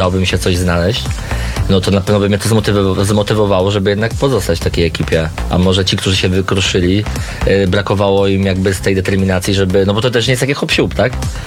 udałoby mi się coś znaleźć, no to na pewno by mnie to zmotywowało, żeby jednak pozostać w takiej ekipie. A może ci, którzy się wykruszyli, brakowało im jakby z tej determinacji, żeby, no bo to też nie jest takie hop siup, tak?